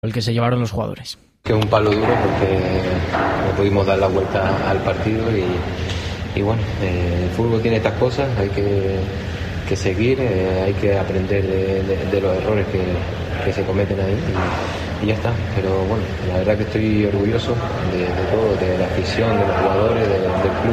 el que se llevaron los jugadores. Que es un palo duro porque no pudimos dar la vuelta al partido y bueno, el fútbol tiene estas cosas, hay que seguir, hay que aprender de los errores que se cometen ahí y ya está. Pero bueno, la verdad que estoy orgulloso de todo, de la afición, de los jugadores, del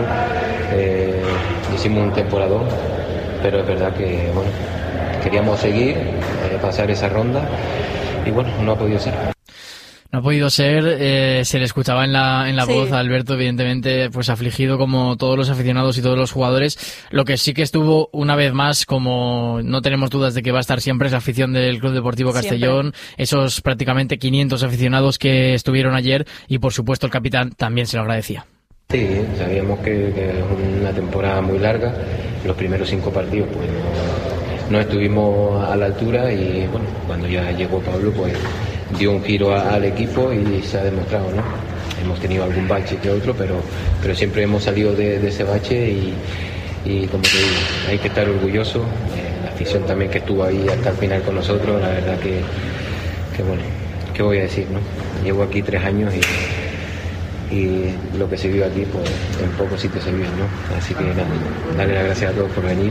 club. Hicimos un temporadón, pero es verdad que bueno, queríamos seguir, pasar esa ronda y bueno, no ha podido ser. No ha podido ser, se le escuchaba en la Sí. voz a Alberto, evidentemente, pues afligido como todos los aficionados y todos los jugadores. Lo que sí que estuvo una vez más, como no tenemos dudas de que va a estar siempre, es la afición del Club Deportivo Castellón, esos prácticamente 500 aficionados que estuvieron ayer y por supuesto el capitán también se lo agradecía. Sí, sabíamos que es una temporada muy larga, los primeros 5 partidos pues no estuvimos a la altura y bueno, cuando ya llegó Pablo pues dio un giro al equipo y se ha demostrado, ¿no? Hemos tenido algún bache que otro, pero siempre hemos salido de ese bache y como te digo, hay que estar orgulloso, la afición también que estuvo ahí hasta el final con nosotros, la verdad que bueno, ¿qué voy a decir, no? Llevo aquí 3 años y lo que se vive aquí, pues en pocos sitios se vive, ¿no? Así que nada, darle las gracias a todos por venir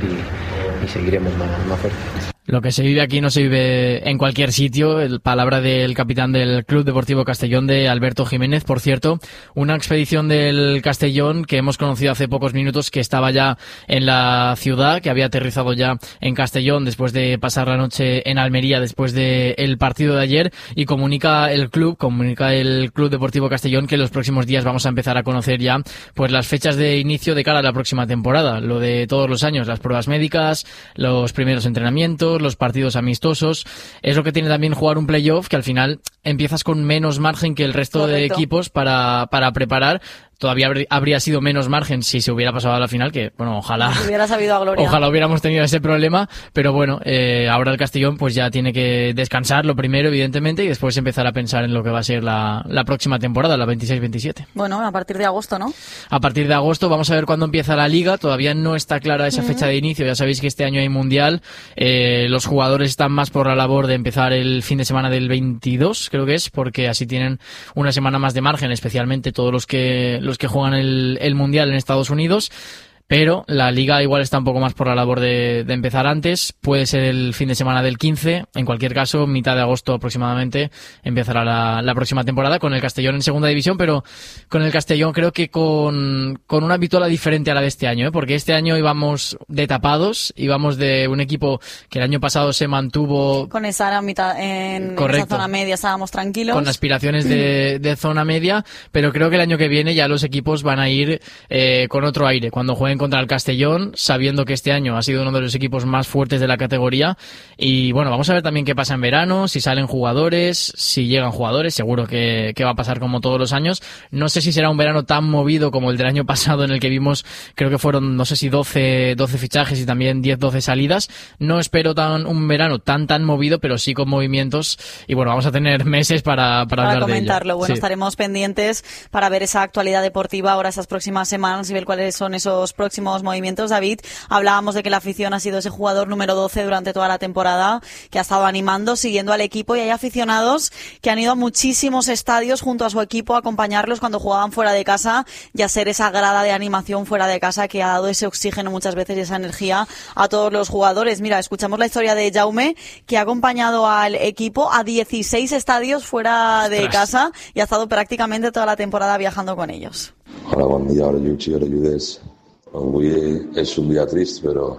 y seguiremos más fuertes. Lo que se vive aquí no se vive en cualquier sitio. Palabra del capitán del Club Deportivo Castellón, de Alberto Jiménez. Por cierto, una expedición del Castellón que hemos conocido hace pocos minutos, que estaba ya en la ciudad, que había aterrizado ya en Castellón después de pasar la noche en Almería después del partido de ayer, y comunica el Club Deportivo Castellón que los próximos días vamos a empezar a conocer ya pues las fechas de inicio de cara a la próxima temporada. Lo de todos los años, las pruebas médicas, los primeros entrenamientos, los partidos amistosos. Es lo que tiene también jugar un playoff, que al final empiezas con menos margen que el resto de equipos para preparar. Todavía habría sido menos margen si se hubiera pasado a la final, que bueno, ojalá hubiera sabido a gloria. Ojalá hubiéramos tenido ese problema, pero bueno, ahora el Castellón pues ya tiene que descansar lo primero, evidentemente, y después empezar a pensar en lo que va a ser la próxima temporada, la 26-27. Bueno, a partir de agosto, ¿no? A partir de agosto vamos a ver cuándo empieza la Liga. Todavía no está clara esa fecha de inicio. Ya sabéis que este año hay Mundial. Los jugadores están más por la labor de empezar el fin de semana del 22, creo que es, porque así tienen una semana más de margen, especialmente todos los que juegan el Mundial en Estados Unidos. Pero la Liga igual está un poco más por la labor de empezar antes. Puede ser el fin de semana del 15. En cualquier caso, mitad de agosto aproximadamente empezará la próxima temporada con el Castellón en segunda división, pero con el Castellón creo que con una vitola diferente a la de este año, porque este año íbamos de tapados, íbamos de un equipo que el año pasado se mantuvo con esa mitad en esa zona media, estábamos tranquilos. Con aspiraciones de zona media, pero creo que el año que viene ya los equipos van a ir con otro aire. Cuando jueguen contra el Castellón, sabiendo que este año ha sido uno de los equipos más fuertes de la categoría. Y bueno, vamos a ver también qué pasa en verano, si salen jugadores, si llegan jugadores, seguro que va a pasar como todos los años. No sé si será un verano tan movido como el del año pasado, en el que vimos, creo que fueron, no sé si 12 fichajes y también 10-12 salidas. No espero un verano tan movido, pero sí con movimientos. Y bueno, vamos a tener meses para hablar comentarlo. de ello. Bueno, Sí. Estaremos pendientes para ver esa actualidad deportiva ahora esas próximas semanas y ver cuáles son esos próximos movimientos. David, hablábamos de que la afición ha sido ese jugador número 12 durante toda la temporada, que ha estado animando, siguiendo al equipo, y hay aficionados que han ido a muchísimos estadios junto a su equipo a acompañarlos cuando jugaban fuera de casa y a ser esa grada de animación fuera de casa que ha dado ese oxígeno muchas veces y esa energía a todos los jugadores. Mira, escuchamos la historia de Jaume, que ha acompañado al equipo a 16 estadios fuera de casa y ha estado prácticamente toda la temporada viajando con ellos. Hola, bon dia, hora Lluchi, hora Lludés. Avui és un dia trist, però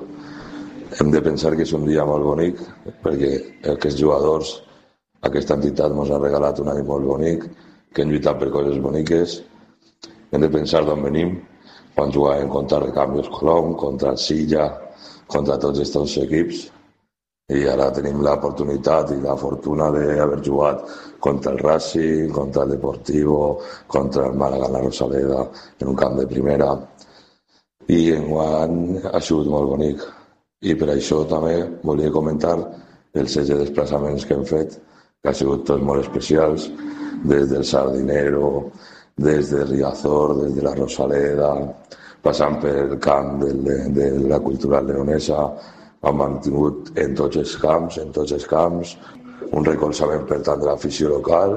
hem de pensar que és un dia molt bonic, perquè aquests jugadors, aquesta entitat ens ha regalat un any molt bonic, que hem lluitat per coses boniques. Hem de pensar d'on venim, quan jugàvem contra Recambios Colom, contra el Silla, contra tots aquests equips, i ara tenim l'oportunitat i la fortuna d'haver jugat contra el Racing, contra el Deportivo, contra el Málaga, la Rosaleda, en un camp de primera. I enguany ha sigut molt bonic. I per això també volia comentar els 16 desplaçaments que hem fet, que han sigut tots molt especials, des del Sardinero, des de Riazor, des de la Rosaleda, passant pel camp de la Cultural Leonesa. Hem mantingut en tots els camps, un recolzament per tant de l'afició local